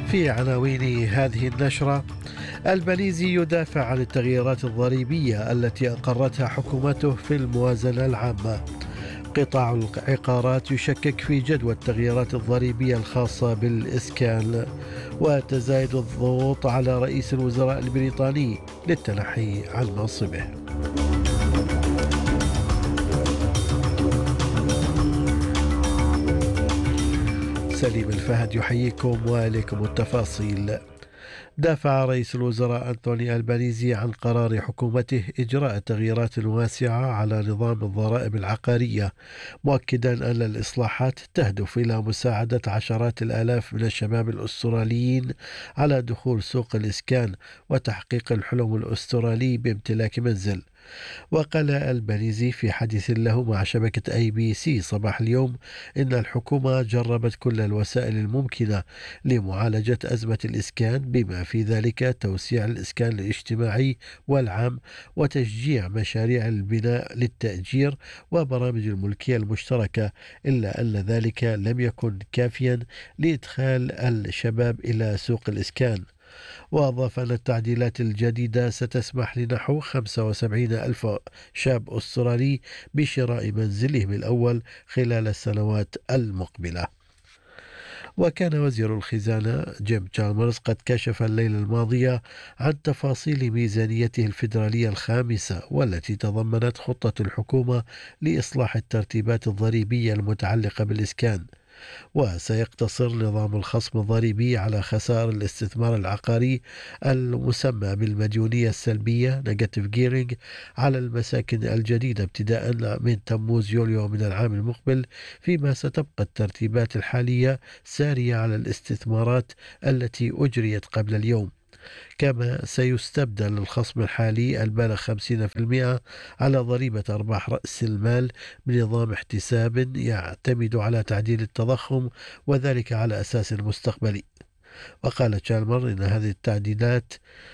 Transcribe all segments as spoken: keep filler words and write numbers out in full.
في عناوين هذه النشرة: البنيزي يدافع عن التغييرات الضريبية التي أقرتها حكومته في الموازنة العامة. قطاع العقارات يشكك في جدوى التغييرات الضريبية الخاصة بالإسكان. وتزايد الضغوط على رئيس الوزراء البريطاني للتنحي عن منصبه. سليم الفهد يحييكم وإليكم التفاصيل. دافع رئيس الوزراء أنتوني ألبانيزي عن قرار حكومته إجراء تغييرات واسعة على نظام الضرائب العقارية، مؤكدا أن الإصلاحات تهدف إلى مساعدة عشرات الآلاف من الشباب الأستراليين على دخول سوق الإسكان وتحقيق الحلم الأسترالي بامتلاك منزل. وقال البنيزي في حديث له مع شبكة أي بي سي صباح اليوم إن الحكومة جربت كل الوسائل الممكنة لمعالجة أزمة الإسكان، بما في ذلك توسيع الإسكان الاجتماعي والعام وتشجيع مشاريع البناء للتأجير وبرامج الملكية المشتركة، إلا أن ذلك لم يكن كافيا لإدخال الشباب إلى سوق الإسكان. وأضاف أن التعديلات الجديدة ستسمح لنحو خمسة وسبعين ألف شاب أسترالي بشراء منزلهم الأول خلال السنوات المقبلة. وكان وزير الخزانة جيم تشالمرز قد كشف الليلة الماضية عن تفاصيل ميزانيته الفيدرالية الخامسة، والتي تضمنت خطة الحكومة لإصلاح الترتيبات الضريبية المتعلقة بالإسكان. وسيقتصر نظام الخصم الضريبي على خسائر الاستثمار العقاري المسمى بالمديونية السلبية نيجاتيف جيرينج على المساكن الجديدة ابتداء من تموز يوليو من العام المقبل، فيما ستبقى الترتيبات الحالية سارية على الاستثمارات التي أجريت قبل اليوم. كما سيستبدل الخصم الحالي البالغ خمسين بالمئة على ضريبة أرباح رأس المال بنظام احتساب يعتمد على تعديل التضخم، وذلك على أساس مستقبلي. وقال تشالمر إن هذه التعديلات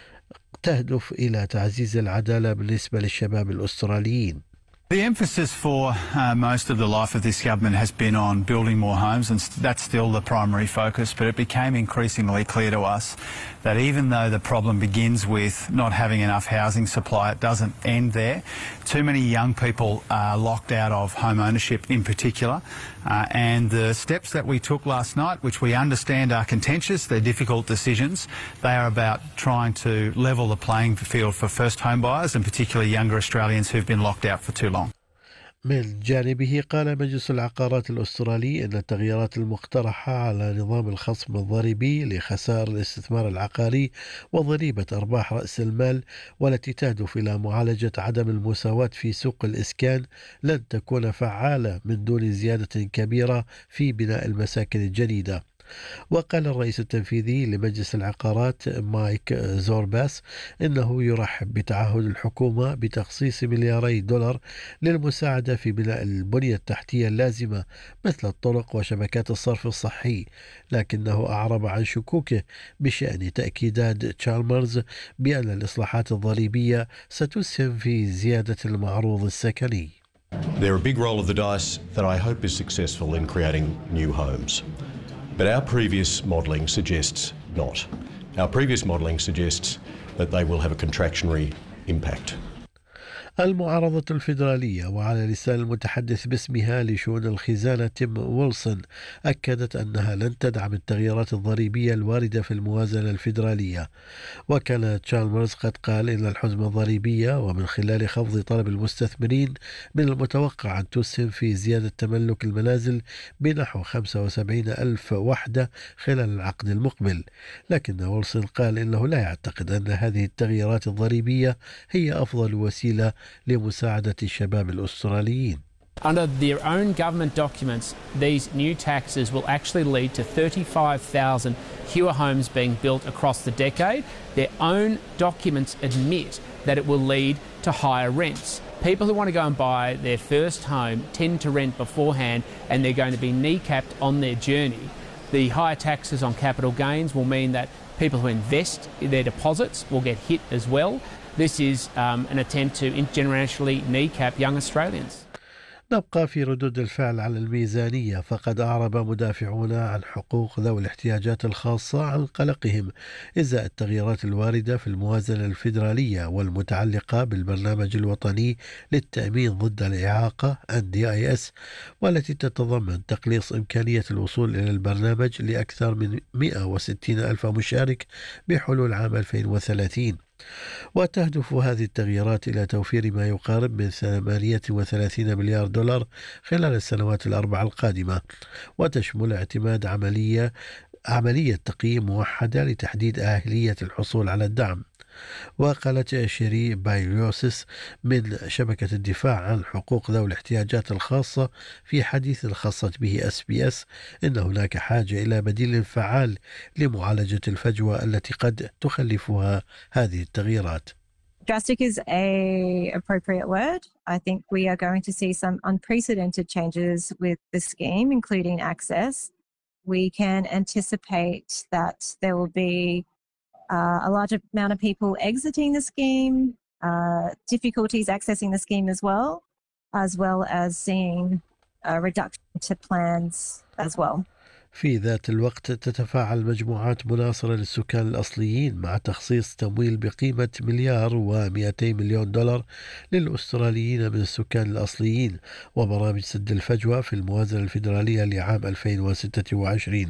تهدف إلى تعزيز العدالة بالنسبة للشباب الأستراليين. The emphasis for uh, most of the life of this government has been on building more homes, and that's still the primary focus, but it became increasingly clear to us that even though the problem begins with not having enough housing supply, it doesn't end there. Too many young people are locked out of home ownership in particular, uh, and the steps that we took last night, which we understand are contentious, they're difficult decisions, they are about trying to level the playing field for first home buyers and particularly younger Australians who've been locked out for too long. من جانبه قال مجلس العقارات الأسترالي أن التغييرات المقترحة على نظام الخصم الضريبي لخسائر الاستثمار العقاري وضريبة أرباح رأس المال، والتي تهدف إلى معالجة عدم المساواة في سوق الإسكان، لن تكون فعالة من دون زيادة كبيرة في بناء المساكن الجديدة. وقال الرئيس التنفيذي لمجلس العقارات مايك زورباس إنه يرحب بتعهد الحكومة بتخصيص ملياري دولار للمساعدة في بناء البنية التحتية اللازمة مثل الطرق وشبكات الصرف الصحي، لكنه أعرب عن شكوكه بشأن تأكيدات تشالمرز بأن الإصلاحات الضريبية ستسهم في زيادة المعروض السكني. They're a big roll of the dice that I hope is successful in creating new homes. But our previous modelling suggests not. Our previous modelling suggests that they will have a contractionary impact. المعارضة الفيدرالية وعلى لسان المتحدث باسمها لشؤون الخزانة تيم ويلسون أكدت أنها لن تدعم التغييرات الضريبية الواردة في الموازنة الفيدرالية. وكان تشالمرز قد قال إن الحزمة الضريبية ومن خلال خفض طلب المستثمرين من المتوقع أن تسهم في زيادة تملك المنازل بنحو خمسة وسبعين ألف وحدة خلال العقد المقبل، لكن ويلسون قال إنه لا يعتقد أن هذه التغييرات الضريبية هي أفضل وسيلة لمساعدة الشباب الأستراليين. Under their own government documents, these new taxes will actually lead to thirty-five thousand fewer homes being built across the decade. Their own documents admit that it will lead to higher rents. People who want to go and buy their first home tend to rent beforehand, and they're going to be kneecapped on their journey. The higher taxes on capital gains will mean that people who invest their deposits will get hit as well. This is um, an attempt to intergenerationally kneecap young Australians. نبقى في ردود الفعل على الميزانية، فقد أعرب مدافعون عن حقوق ذوي الاحتياجات الخاصة عن قلقهم إزاء التغييرات الواردة في الموازنة الفيدرالية والمتعلقة بالبرنامج الوطني للتأمين ضد الإعاقة إن دي آي إس، والتي تتضمن تقليص إمكانية الوصول إلى البرنامج لأكثر من مئة وستين ألف مشارك بحلول عام ألفين وثلاثين. وتهدف هذه التغييرات إلى توفير ما يقارب من ثمانية وثلاثين مليار دولار خلال السنوات الأربع القادمة، وتشمل اعتماد عملية عملية تقييم موحدة لتحديد أهلية الحصول على الدعم. وقالت شيري بايليوسس من شبكة الدفاع عن حقوق ذوي الاحتياجات الخاصة في حديث خصت به اس بي اس إن هناك حاجة إلى بديل فعال لمعالجة الفجوة التي قد تخلفها هذه التغييرات. Drastic is a appropriate word. I think we are going to see some unprecedented changes with the scheme, including access. We can anticipate that there will be uh, a large amount of people exiting the scheme, uh, difficulties accessing the scheme as well, as well as seeing a reduction to plans as well. في ذات الوقت تتفاعل مجموعات مناصرة للسكان الأصليين مع تخصيص تمويل بقيمة مليار ومئتي مليون دولار للأستراليين من السكان الأصليين وبرامج سد الفجوة في الموازنة الفيدرالية لعام ألفين وستة وعشرين.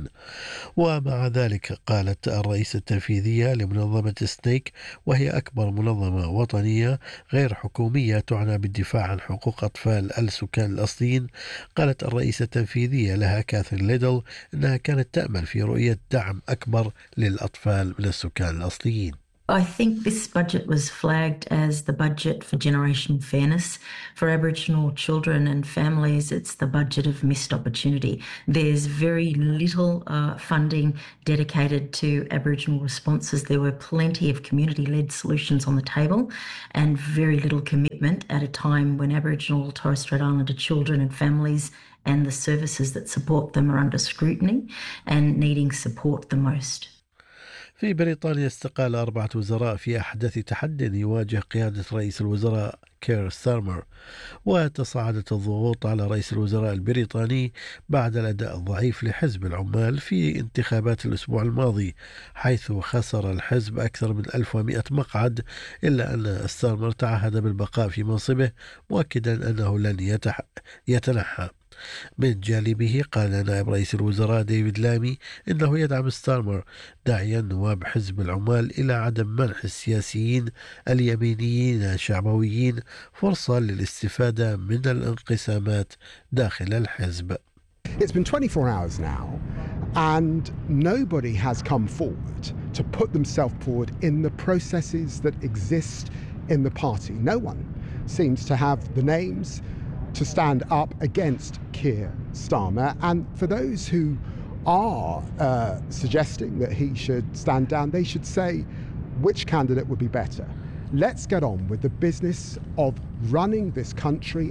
ومع ذلك قالت الرئيسة التنفيذية لمنظمة سنيك، وهي أكبر منظمة وطنية غير حكومية تعنى بالدفاع عن حقوق أطفال السكان الأصليين، قالت الرئيسة التنفيذية لها كاثرين ليدل أنها كانت تأمل في رؤية دعم أكبر للأطفال من السكان الأصليين. I think this budget was flagged as the budget for generational fairness. For Aboriginal children and families, it's the budget of missed opportunity. There's very little uh, funding dedicated to Aboriginal responses. There were plenty of community-led solutions on the table and very little commitment at a time when Aboriginal Torres Strait Islander children and families and the services that support them are under scrutiny and needing support the most. في بريطانيا استقال أربعة وزراء في أحدث تحد يواجه قيادة رئيس الوزراء كير ستارمر، وتصاعدت الضغوط على رئيس الوزراء البريطاني بعد الأداء الضعيف لحزب العمال في انتخابات الأسبوع الماضي، حيث خسر الحزب أكثر من ألف ومئة مقعد، إلا أن ستارمر تعهد بالبقاء في منصبه مؤكدا أنه لن يتح... يتنحى. من جانبه قال نائب رئيس الوزراء ديفيد لامي إنه يدعم ستارمر، داعيا نواب حزب العمال إلى عدم منح السياسيين اليمينيين الشعبويين فرصة للاستفادة من الانقسامات داخل الحزب. It's been twenty-four hours now and nobody has come forward to put themselves forward in the processes that exist in the party. No one seems to have the names to stand up against Keir Starmer, and for those who are uh, suggesting that he should stand down, they should say which candidate would be better. Let's get on with the business of running this country.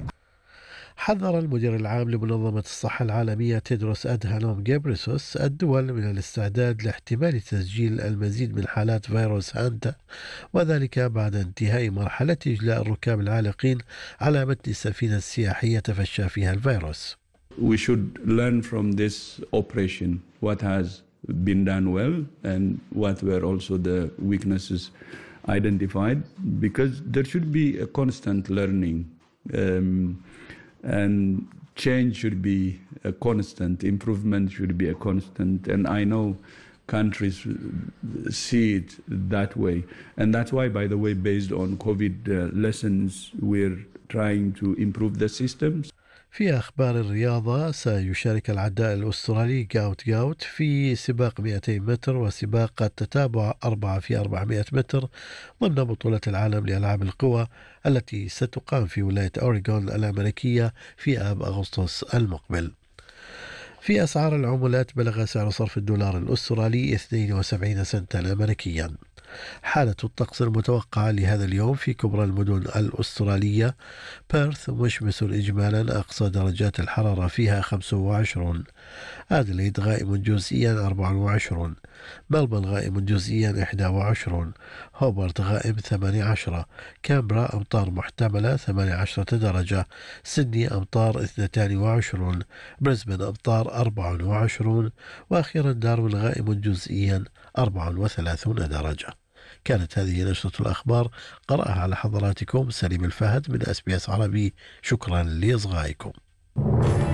حذر المدير العام لمنظمة الصحة العالمية تيدروس أدهانوم غيبريسوس الدول من الاستعداد لاحتمال تسجيل المزيد من حالات فيروس هانتا، وذلك بعد انتهاء مرحلة إجلاء الركاب العالقين على متن السفينة السياحية تفشى فيها الفيروس. We should learn from this operation what has been done well and what were also the weaknesses identified, because there should be a constant learning. Um, And change should be a constant, improvement should be a constant. And I know countries see it that way. And that's why, by the way, based on COVID uh, lessons, we're trying to improve the systems. في أخبار الرياضة، سيشارك العداء الأسترالي جاوت جاوت في سباق مئتين متر وسباق التتابع أربعة في أربعمئة متر ضمن بطولة العالم لألعاب القوى التي ستقام في ولاية أوريغون الأمريكية في آب أغسطس المقبل. في أسعار العملات، بلغ سعر صرف الدولار الأسترالي اثنين وسبعين سنتا أمريكيا. حالة الطقس المتوقعة لهذا اليوم في كبرى المدن الأسترالية: بيرث مشمس إجمالا، أقصى درجات الحرارة فيها خمسة وعشرين. أديلايد غائم جزئيا أربعة وعشرين. ملبورن غائم جزئيا إحدى وعشرين. هوبارت غائم ثمانية عشر. كامبرا أمطار محتملة ثمانية عشرة درجة. سيدني أمطار اثنتين وعشرين. بريسبن أمطار أربعة وعشرين. وأخيرا داروين غائم جزئيا أربعة وثلاثين درجة. كانت هذه نشرة الأخبار، قرأها على حضراتكم سليم الفهد من أس بي أس عربي. شكرا لإصغائكم.